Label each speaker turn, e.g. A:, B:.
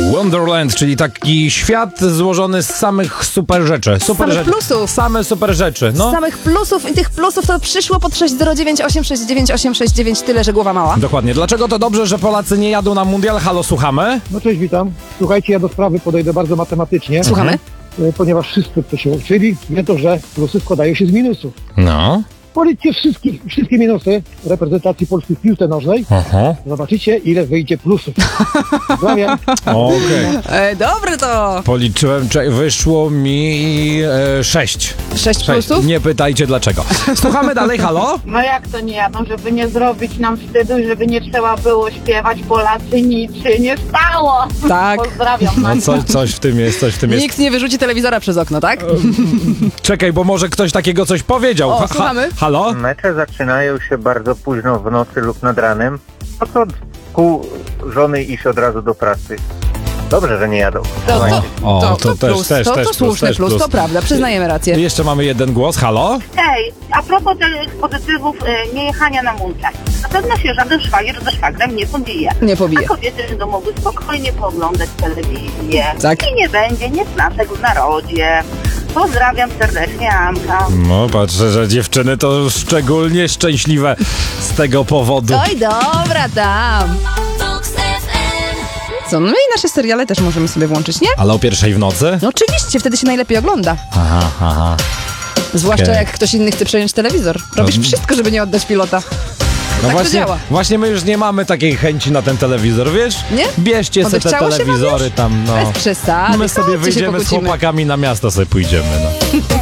A: Wonderland, czyli taki świat złożony z samych super rzeczy. Super
B: samych
A: rzeczy.
B: plusów.
A: Same super rzeczy, no.
B: Z samych plusów i tych plusów to przyszło pod 609 869 869, tyle, że głowa mała.
A: Dokładnie. Dlaczego to dobrze, że Polacy nie jadą na mundial? Halo, słuchamy?
C: No cześć, witam. Słuchajcie, ja do sprawy podejdę bardzo matematycznie.
B: Słuchamy?
C: Ponieważ wszyscy, kto się uczyli, wiedzą, że plusy składają się z minusów.
A: No.
C: Policzcie wszystkie minusy reprezentacji Polski w piłce nożnej.
A: Aha.
C: Zobaczycie, ile wyjdzie plusów. Pozdrawiam.
A: Okej.
B: Dobre to!
A: Policzyłem, wyszło mi 6.
B: 6 plusów?
A: Nie pytajcie dlaczego. Słuchamy dalej, halo?
D: No jak to nie jadą, żeby nie zrobić nam wstydu, żeby nie trzeba było śpiewać Polacy, nic się nie stało.
B: Tak.
D: Pozdrawiam.
A: No coś w tym jest, coś w tym jest.
B: Nikt nie wyrzuci telewizora przez okno, tak?
A: Czekaj, bo może ktoś takiego coś powiedział.
B: O, słuchamy.
A: Halo?
E: Mecze zaczynają się bardzo późno w nocy lub nad ranem. Po co kół żony iść od razu do pracy? Dobrze, że nie jadą.
A: To też
B: słuszny plus, to prawda, przyznajemy rację.
A: Jeszcze mamy jeden głos, halo?
D: Hej, a propos tych pozytywów niejechania na mundial. Na pewno się żaden szwagier ze szwagrem nie pobije.
B: Nie pobije.
D: A kobiety będą mogły spokojnie pooglądać telewizję.
B: Tak.
D: I nie będzie niesnasek w narodzie. Pozdrawiam serdecznie, Anka.
A: No, patrzę, że dziewczyny to szczególnie szczęśliwe z tego powodu.
B: Oj, dobra tam. Co, no i nasze seriale też możemy sobie włączyć, nie?
A: Ale o 1:00 w nocy?
B: No oczywiście, wtedy się najlepiej ogląda.
A: Aha.
B: Zwłaszcza
A: Okej.
B: jak ktoś inny chce przejąć telewizor. Robisz wszystko, żeby nie oddać pilota.
A: No
B: Tak to działa.
A: właśnie my już nie mamy takiej chęci na ten telewizor, wiesz?
B: Nie?
A: Bierzcie sobie te
B: Odechciało się wam
A: telewizory
B: już?
A: tam, no.
B: Bez przesady.
A: My sobie
B: chodźcie się
A: wyjdziemy z
B: pokłócimy.
A: chłopakami na miasto sobie pójdziemy, no.